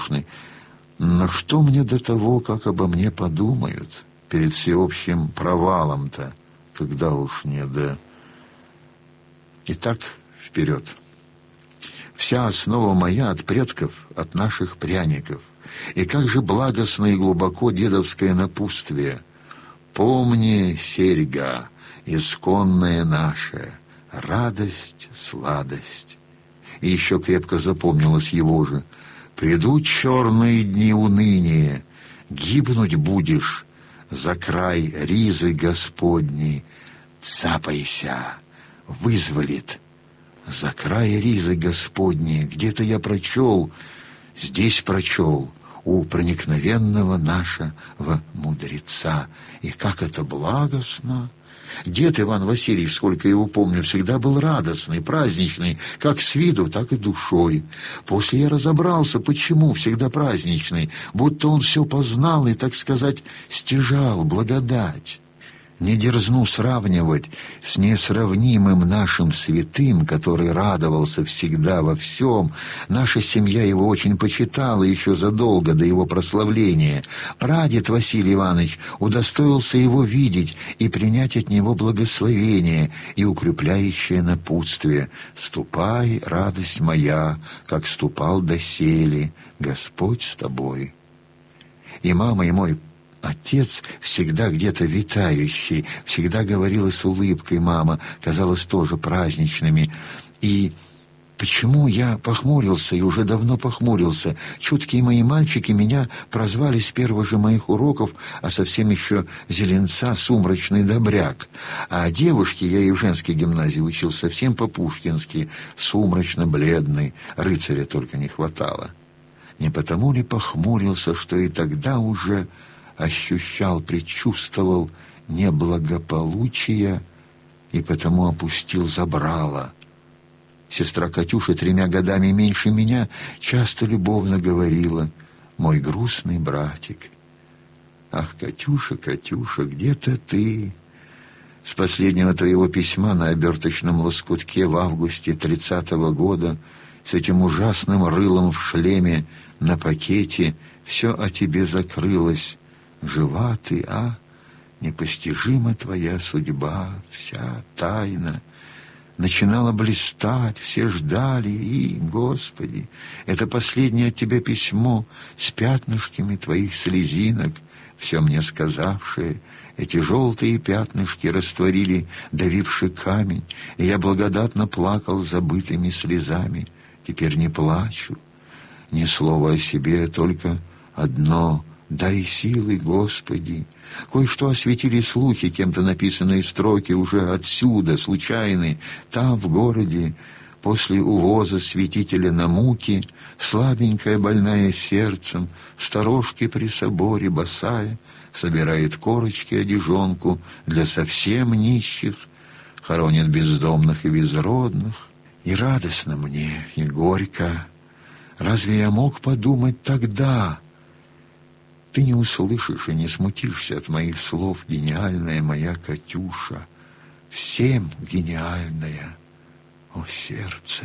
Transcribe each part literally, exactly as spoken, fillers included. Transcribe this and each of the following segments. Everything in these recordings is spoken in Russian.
Но что мне до того, как обо мне подумают перед всеобщим провалом-то, когда уж не до... Итак, вперед. Вся основа моя от предков, от наших пряников. И как же благостно и глубоко дедовское напутствие. Помни, серьга, исконная наша, радость, сладость. И еще крепко запомнилось его же. Придут черные дни уныния, гибнуть будешь за край ризы Господней. Цапайся, вызволит. За край ризы Господней. Где-то я прочел, здесь прочел, у проникновенного нашего мудреца. И как это благостно! Дед Иван Васильевич, сколько его помню, всегда был радостный, праздничный, как с виду, так и душой. После я разобрался, почему всегда праздничный, будто он все познал и, так сказать, стяжал благодать. Не дерзну сравнивать с несравнимым нашим святым, который радовался всегда во всем. Наша семья его очень почитала еще задолго до его прославления. Прадед Василий Иванович удостоился его видеть и принять от него благословение и укрепляющее напутствие. «Ступай, радость моя, как ступал доселе, Господь с тобой». И мама, и мой отец, всегда где-то витающий, всегда говорила с улыбкой мама, казалось тоже праздничными. И почему я похмурился, и уже давно похмурился? Чуткие мои мальчики меня прозвали с первых же моих уроков, а совсем еще зеленца сумрачный добряк. А девушки, я и в женской гимназии учил совсем по-пушкински, сумрачно-бледный, рыцаря только не хватало. Не потому ли похмурился, что и тогда уже ощущал, предчувствовал неблагополучие и потому опустил забрало. Сестра Катюша, тремя годами меньше меня, часто любовно говорила: «Мой грустный братик». Ах, Катюша, Катюша, где-то ты? С последнего твоего письма на оберточном лоскутке в августе тридцатого года, с этим ужасным рылом в шлеме на пакете, все о тебе закрылось. Жива ты, а? Непостижима твоя судьба, вся тайна. Начинала блистать, все ждали, и, Господи, это последнее от тебя письмо с пятнышками твоих слезинок, все мне сказавшее. Эти желтые пятнышки растворили давивший камень, и я благодатно плакал забытыми слезами. Теперь не плачу, ни слова о себе, только одно — дай силы, Господи. Кое-что осветили слухи, кем-то написанные строки уже отсюда, случайные. Там, в городе, после увоза святителя на муки, слабенькая, больная сердцем, в сторожке при соборе босая, собирает корочки одежонку для совсем нищих, хоронит бездомных и безродных. И радостно мне, и горько. Разве я мог подумать тогда? Ты не услышишь и не смутишься от моих слов, гениальная моя Катюша, всем гениальная, о сердце.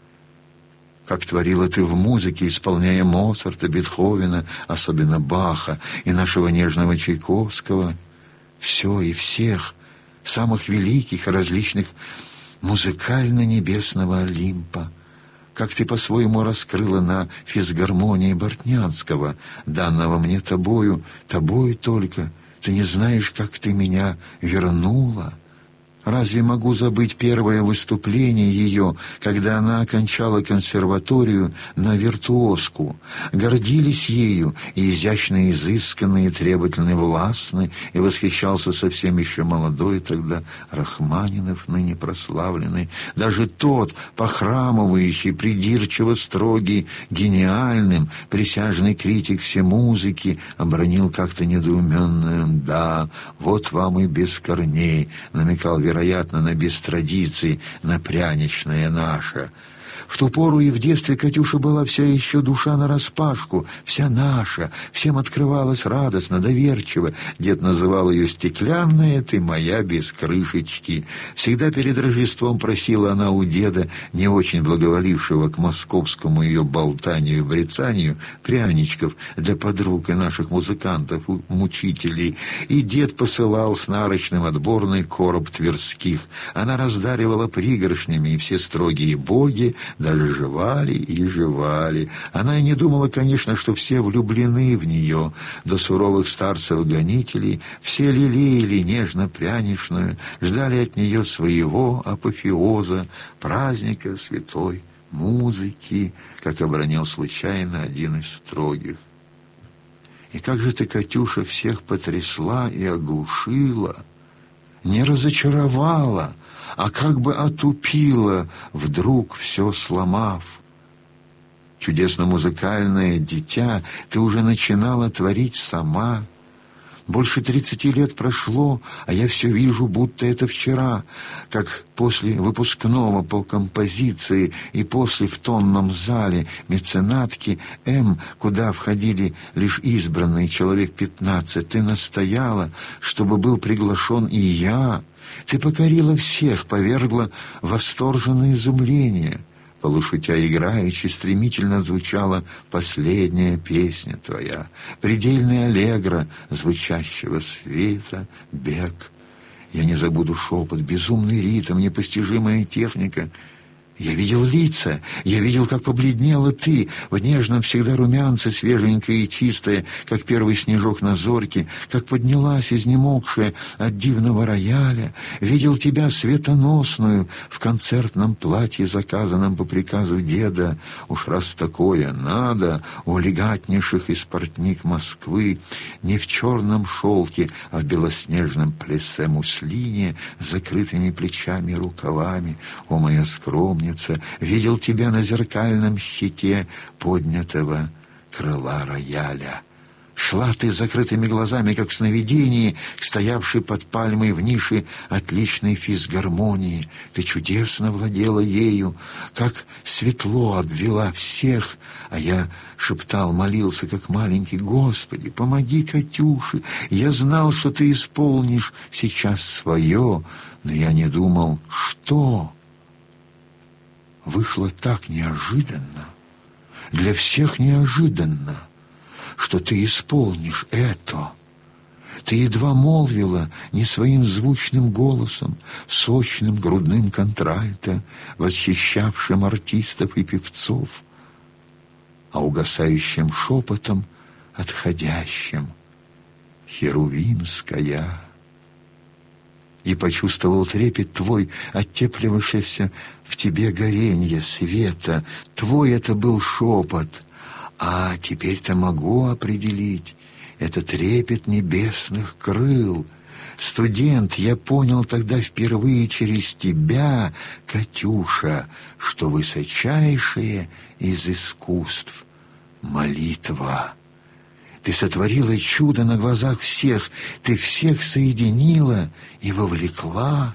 Как творила ты в музыке, исполняя Моцарта, Бетховена, особенно Баха и нашего нежного Чайковского, все и всех, самых великих и различных музыкально-небесного Олимпа. Как ты по-своему раскрыла на физгармонии Бортнянского, данного мне тобою, тобою только. Ты не знаешь, как ты меня вернула. Разве могу забыть первое выступление ее, когда она окончала консерваторию на виртуозку? Гордились ею, и изящно изысканные, и требовательно властны, и восхищался совсем еще молодой тогда Рахманинов, ныне прославленный. Даже тот, похрамывающий, придирчиво строгий, гениальным, присяжный критик всей музыки, обронил как-то недоуменно: «Да, вот вам и без корней», намекал, вероятно, на без традиций, на пряничное наше. В ту пору и в детстве Катюша была вся еще душа нараспашку, вся наша, всем открывалась радостно, доверчиво. Дед называл ее «стеклянная ты моя без крышечки». Всегда перед Рождеством просила она у деда, не очень благоволившего к московскому ее болтанию и брецанию, пряничков для подруг и наших музыкантов, мучителей. И дед посылал с нарочным отборный короб тверских. Она раздаривала пригоршнями, и все строгие боги даже жевали и жевали. Она и не думала, конечно, что все влюблены в нее. До суровых старцев-гонителей все лелеяли нежно-пряничную, ждали от нее своего апофеоза, праздника святой музыки, как обронил случайно один из строгих. И как же ты, Катюша, всех потрясла и оглушила, не разочаровала, а как бы отупила, вдруг все сломав. Чудесно-музыкальное дитя ты уже начинала творить сама. Больше тридцати лет прошло, а я все вижу, будто это вчера, как после выпускного по композиции и после в тонном зале меценатки М, куда входили лишь избранные, человек пятнадцать, ты настояла, чтобы был приглашен и я. Ты покорила всех, повергла в восторженное изумление. Полушутя играючи, стремительно звучала последняя песня твоя, предельная аллегро звучащего света, бег. Я не забуду шепот, безумный ритм, непостижимая техника. Я видел лица, я видел, как побледнела ты, в нежном всегда румянце, свеженькая и чистая, как первый снежок на зорьке, как поднялась изнемогшая от дивного рояля. Видел тебя светоносную в концертном платье, заказанном по приказу деда. Уж раз такое надо, у элегантнейших из портник Москвы, не в черном шелке, а в белоснежном плесе муслине, с закрытыми плечами и рукавами. О, моя скромница! Видел тебя на зеркальном щите поднятого крыла рояля. Шла ты с закрытыми глазами, как в сновидении, к стоявшей под пальмой в нише отличной физгармонии. Ты чудесно владела ею, как светло обвела всех, а я шептал, молился, как маленький: «Господи, помоги Катюше! Я знал, что ты исполнишь сейчас свое, но я не думал, что...» Вышло так неожиданно, для всех неожиданно, что ты исполнишь это. Ты едва молвила не своим звучным голосом, сочным грудным контральто, восхищавшим артистов и певцов, а угасающим шепотом отходящим: «Херувимская». И почувствовал трепет твой, оттепливавшийся в тебе горенье света. Твой это был шепот, а теперь-то могу определить. Это трепет небесных крыл. Студент, я понял тогда впервые через тебя, Катюша, что высочайшее из искусств — молитва. Ты сотворила чудо на глазах всех, ты всех соединила и вовлекла.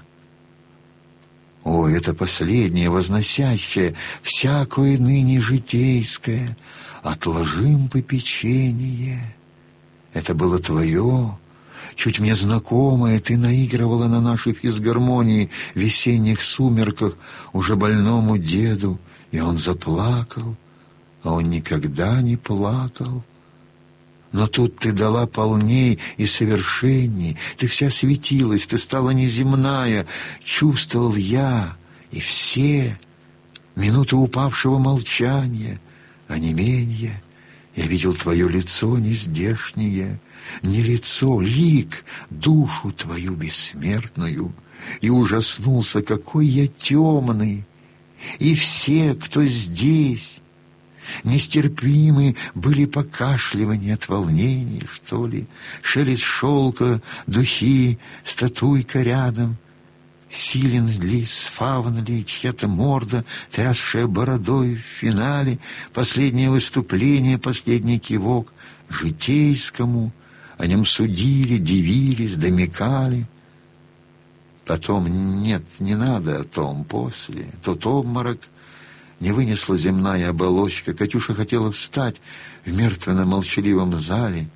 О, это последнее, возносящее всякое ныне житейское, отложим попечение. Это было твое, чуть мне знакомое, ты наигрывала на нашей физгармонии в весенних сумерках уже больному деду, и он заплакал, а он никогда не плакал. Но тут ты дала полней и совершенней, ты вся светилась, ты стала неземная. Чувствовал я и все минуты упавшего молчания, онемения. Я видел твое лицо нездешнее, не лицо, лик, душу твою бессмертную, и ужаснулся, какой я темный. И все, кто здесь... Нестерпимы были покашливания от волнений, что ли, шелест шелка, духи, статуйка рядом. Силен ли, сфавна ли чья-то морда, трясшая бородой в финале, последнее выступление, последний кивок житейскому, о нем судили, дивились, домекали. Потом нет, не надо о том, после, тот обморок, не вынесла земная оболочка. Катюша хотела встать в мертвенно-молчаливом зале.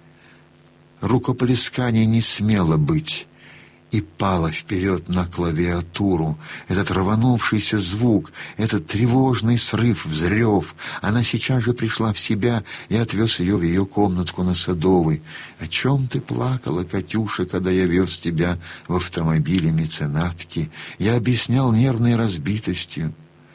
Рукоплесканий не смело быть. И пала вперед на клавиатуру. Этот рванувшийся звук, этот тревожный срыв, взрев. Она сейчас же пришла в себя и отвез ее в ее комнатку на Садовой. «О чем ты плакала, Катюша, когда я вез тебя в автомобиле меценатки? Я объяснял нервной разбитостью,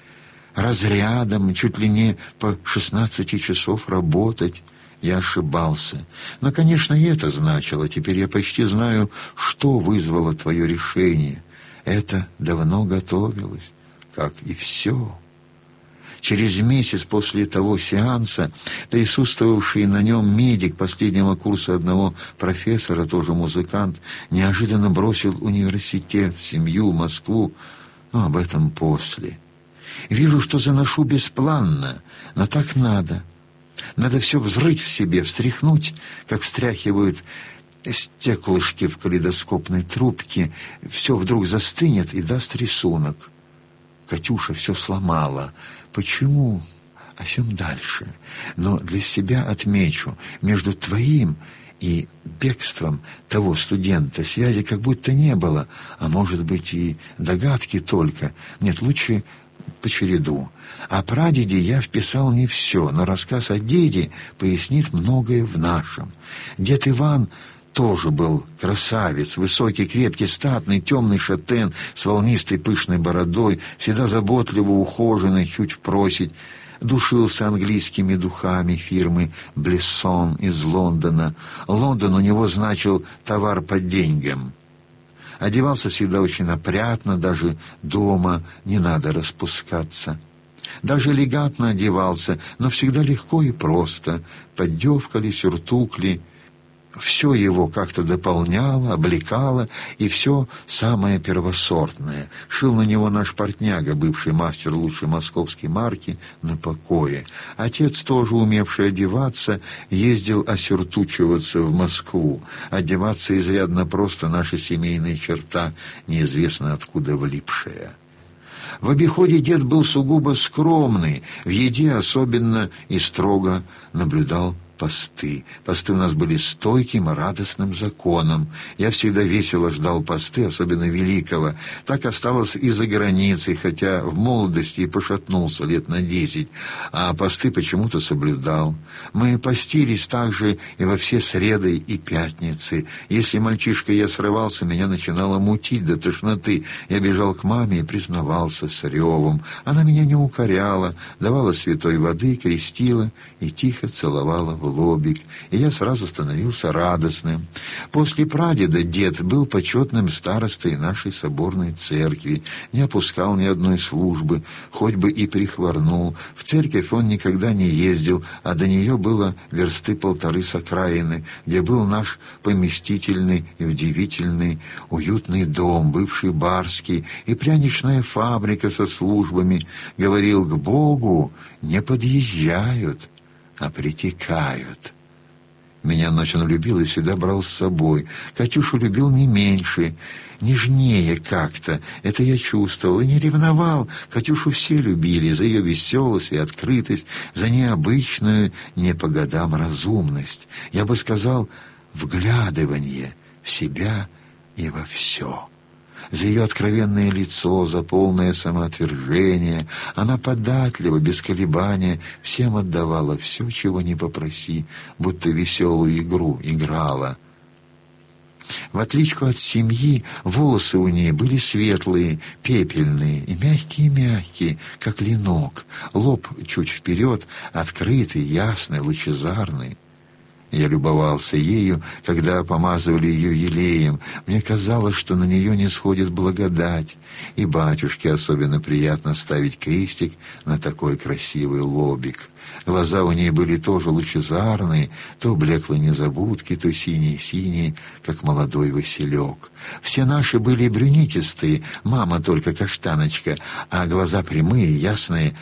разрядом, чуть ли не по шестнадцати часов работать». Я ошибался. Но, конечно, и это значило. Теперь я почти знаю, что вызвало твое решение. Это давно готовилось, как и все. Через месяц после того сеанса присутствовавший на нем медик последнего курса одного профессора, тоже музыкант, неожиданно бросил университет, семью, Москву. Но об этом после. Вижу, что заношу беспланно, но так надо. Надо все взрыть в себе, встряхнуть, как встряхивают стеклышки в калейдоскопной трубке. Все вдруг застынет и даст рисунок. Катюша все сломала. Почему? О сём дальше. Но для себя отмечу, между твоим и бегством того студента связи как будто не было, а может быть и догадки только. Нет, лучше по череду. О прадеде я вписал не все, но рассказ о деде пояснит многое в нашем. Дед Иван тоже был красавец, высокий, крепкий, статный, темный шатен с волнистой пышной бородой, всегда заботливо ухоженный, чуть впросить, душился английскими духами фирмы «Блессон» из Лондона. Лондон у него значил «товар по деньгам». Одевался всегда очень опрятно, даже дома не надо распускаться. Даже элегантно одевался, но всегда легко и просто. Поддевка ли, сюртук ли. Все его как-то дополняло, облекало, и все самое первосортное. Шил на него наш портняга, бывший мастер лучшей московской марки, на покое. Отец, тоже умевший одеваться, ездил осюртучиваться в Москву. Одеваться изрядно просто, наша семейная черта, неизвестно откуда влипшая. В обиходе дед был сугубо скромный, в еде особенно и строго наблюдал посты. Посты у нас были стойким и радостным законом. Я всегда весело ждал посты, особенно Великого. Так осталось и за границей, хотя в молодости и пошатнулся лет на десять, а посты почему-то соблюдал. Мы постились также и во все среды и пятницы. Если мальчишкой я срывался, меня начинало мутить до тошноты. Я бежал к маме и признавался с ревом. Она меня не укоряла, давала святой воды, крестила и тихо целовала в лобик, и я сразу становился радостным. После прадеда дед был почетным старостой нашей соборной церкви, не опускал ни одной службы, хоть бы и прихворнул. В церковь он никогда не ездил, а до нее было версты полторы с окраины, где был наш поместительный и удивительный уютный дом, бывший барский, и пряничная фабрика со службами. Говорил, к Богу не подъезжают, а притекают. Меня ночь он любил и всегда брал с собой. Катюшу любил не меньше, нежнее как-то. Это я чувствовал и не ревновал. Катюшу все любили за ее веселость и открытость, за необычную, не по годам разумность. Я бы сказал, вглядывание в себя и во все. За ее откровенное лицо, за полное самоотвержение. Она податливо, без колебания, всем отдавала все, чего не попроси, будто веселую игру играла. В отличку от семьи, волосы у нее были светлые, пепельные и мягкие-мягкие, как ленок. Лоб чуть вперед, открытый, ясный, лучезарный. Я любовался ею, когда помазывали ее елеем. Мне казалось, что на нее не сходит благодать. И батюшке особенно приятно ставить крестик на такой красивый лобик. Глаза у ней были тоже лучезарные, то блеклые незабудки, то синие-синие, как молодой василек. Все наши были брюнетистые, мама только каштаночка, а глаза прямые, ясные,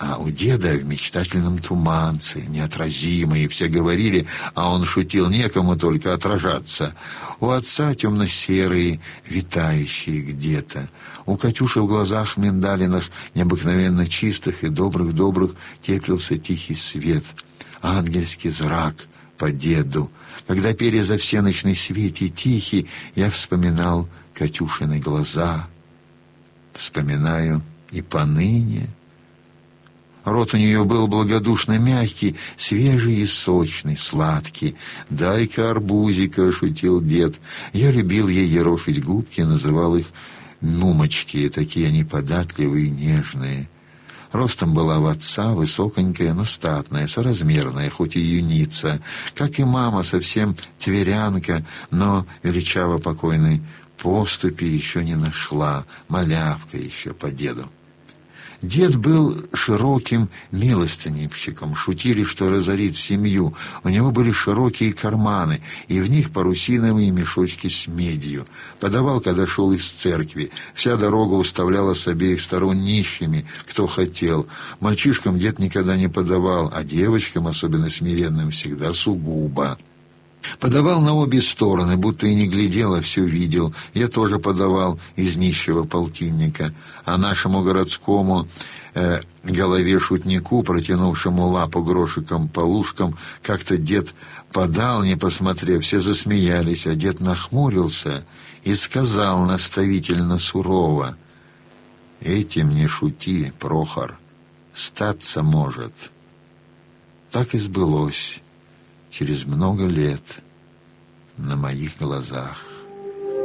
А у деда в мечтательном туманце, неотразимые, все говорили, а он шутил, некому только отражаться. У отца темно-серые, витающие где-то. У Катюши в глазах миндалинах, необыкновенно чистых и добрых-добрых, теплился тихий свет. Ангельский зрак по деду. Когда пели за всеночный свете тихий, я вспоминал Катюшины глаза. Вспоминаю и поныне. Рот у нее был благодушно мягкий, свежий и сочный, сладкий. «Дай-ка арбузика», — шутил дед. Я любил ей ерошить губки, называл их «нумочки», такие они податливые и нежные. Ростом была в отца, высоконькая, но статная, соразмерная, хоть и юница. Как и мама, совсем тверянка, но величаво покойной поступи еще не нашла, малявка еще по деду. Дед был широким милостыневщиком. Шутили, что разорит семью. У него были широкие карманы, и в них парусиновые мешочки с медью. Подавал, когда шел из церкви. Вся дорога уставляла с обеих сторон нищими, кто хотел. Мальчишкам дед никогда не подавал, а девочкам, особенно смиренным, всегда сугубо. Подавал на обе стороны, будто и не глядел, а все видел. Я тоже подавал из нищего полтинника. А нашему городскому э, голове-шутнику, протянувшему лапу грошиком-полушкам, как-то дед подал, не посмотрев, все засмеялись, а дед нахмурился и сказал наставительно сурово: «Этим не шути, Прохор, статься может». Так и сбылось. Через много лет на моих глазах.